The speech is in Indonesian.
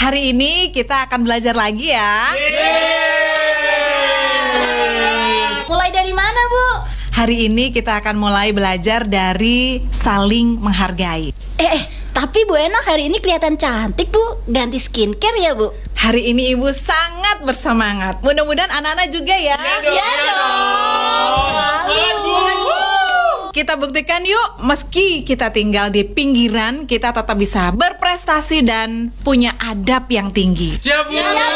Hari ini kita akan belajar lagi ya. Mulai dari mana, Bu? Hari ini kita akan mulai belajar dari saling menghargai. Tapi Bu Ena hari ini kelihatan cantik, Bu. Ganti skincare ya, Bu? Hari ini Ibu sangat bersemangat. Mudah-mudahan anak-anak juga ya. Iya dong. Kita buktikan yuk, meski kita tinggal di pinggiran, kita tetap bisa berprestasi dan punya adab yang tinggi. Siap, Bu.